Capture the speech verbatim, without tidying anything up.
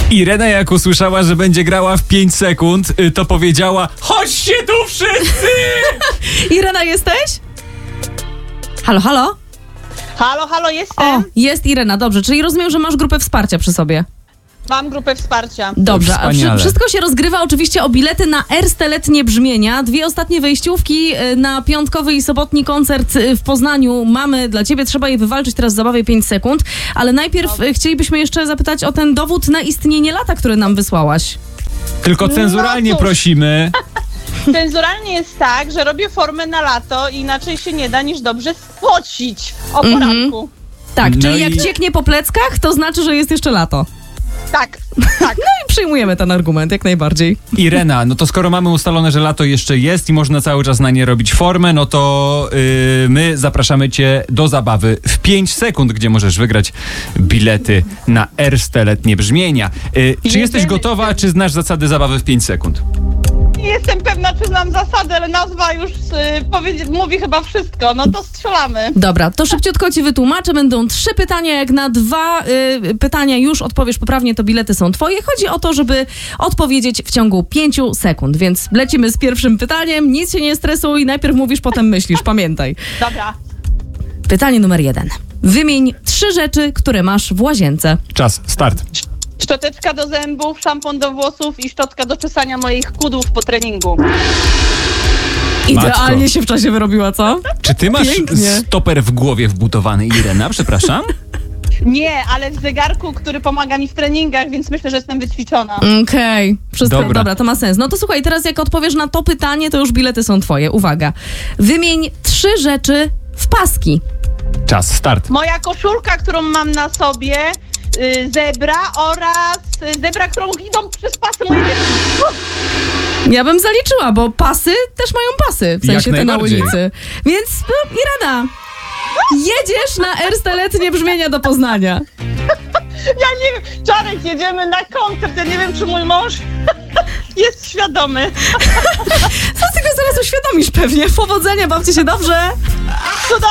Irena, jak usłyszała, że będzie grała w pięć sekund, to powiedziała: chodźcie tu wszyscy! Irena, jesteś? Halo, halo? Halo, halo, jestem. O, jest Irena, dobrze. Czyli rozumiem, że masz grupę wsparcia przy sobie. Mam grupę wsparcia. Dobrze, a Wspaniale. wszystko się rozgrywa oczywiście o bilety na Erste Letnie Brzmienia. Dwie ostatnie wejściówki na piątkowy i sobotni koncert w Poznaniu mamy dla ciebie. Trzeba je wywalczyć teraz w zabawie pięć sekund. Ale najpierw Dobrze. chcielibyśmy jeszcze zapytać o ten dowód na istnienie lata, który nam wysłałaś. Tylko cenzuralnie No cóż. prosimy. Cenzuralnie jest tak, że robię formę na lato i inaczej się nie da niż dobrze spocić o Mhm. poranku. Tak, No czyli i- jak cieknie po pleckach, to znaczy, że jest jeszcze lato. Tak, tak. I przyjmujemy ten argument jak najbardziej. Irena, no to skoro mamy ustalone, że lato jeszcze jest i można cały czas na nie robić formę, no to yy, my zapraszamy cię do zabawy w pięć sekund, gdzie możesz wygrać bilety na Erste Letnie Brzmienia. Yy, czy Jedziemy jesteś gotowa, czy znasz zasady zabawy w pięć sekund? Nie jestem pewna, czy znam zasady, ale nazwa już y, powiedz, mówi chyba wszystko. No to strzelamy. Dobra, to szybciutko ci wytłumaczę. Będą trzy pytania. Jak na dwa y, pytania już odpowiesz poprawnie, to bilety są twoje. Chodzi o to, żeby odpowiedzieć w ciągu pięciu sekund. Więc lecimy z pierwszym pytaniem. Nic się nie stresuj. Najpierw mówisz, potem myślisz. Pamiętaj. Dobra. Pytanie numer jeden. Wymień trzy rzeczy, które masz w łazience. Czas, start. Szczoteczka do zębów, szampon do włosów i szczotka do czesania moich kudłów po treningu. Idealnie Matko. się w czasie wyrobiła, co? Czy ty masz Pięknie. stoper w głowie wbudowany, Irena? Przepraszam? Nie, ale w zegarku, który pomaga mi w treningach, więc myślę, że jestem wyćwiczona. Okej, okay. Wszystko Dobra. dobra, to ma sens. No to słuchaj, teraz jak odpowiesz na to pytanie, to już bilety są twoje. Uwaga. Wymień trzy rzeczy w paski. Czas, start. Moja koszulka, którą mam na sobie, y, zebra oraz y, zebra, którą idą przez pasy moje dziewczyny. Ja bym zaliczyła, bo pasy też mają pasy, w Jak sensie te na najbardziej. ulicy. Więc no, Irena, jedziesz na Erste Letnie Brzmienia do Poznania. Ja nie wiem, Czarek, jedziemy na koncert, ja nie wiem, czy mój mąż jest świadomy. Co z tego zaraz uświadomisz pewnie. Powodzenia, bawcie się dobrze.